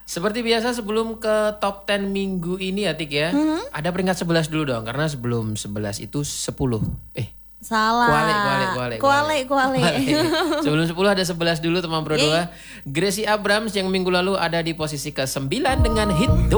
Seperti biasa sebelum ke top 10 minggu ini ya Tik ya. Ada peringkat 11 dulu dong karena sebelum 11 itu 10. Salah. Kuali. Sebelum 10 ada 11 dulu teman Pro 2. Gracie Abrams yang minggu lalu ada di posisi ke-9 dengan hit The